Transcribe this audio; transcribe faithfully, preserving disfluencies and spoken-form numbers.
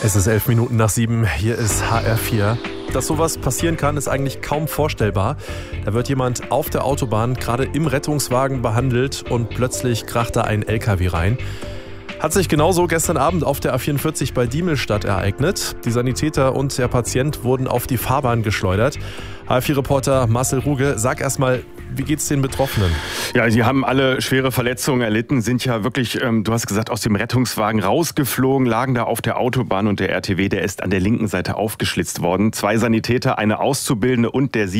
Es ist elf Minuten nach sieben, hier ist H R vier. Dass sowas passieren kann, ist eigentlich kaum vorstellbar. Da wird jemand auf der Autobahn gerade im Rettungswagen behandelt und plötzlich kracht da ein L K W rein. Hat sich genauso gestern Abend auf der A vierundvierzig bei Diemelstadt ereignet. Die Sanitäter und der Patient wurden auf die Fahrbahn geschleudert. H R vier-Reporter Marcel Ruge, sag erstmal, wie geht's den Betroffenen? Ja, sie haben alle schwere Verletzungen erlitten, sind ja wirklich, ähm, du hast gesagt, aus dem Rettungswagen rausgeflogen, lagen da auf der Autobahn und der R T W, der ist an der linken Seite aufgeschlitzt worden. Zwei Sanitäter, eine Auszubildende und der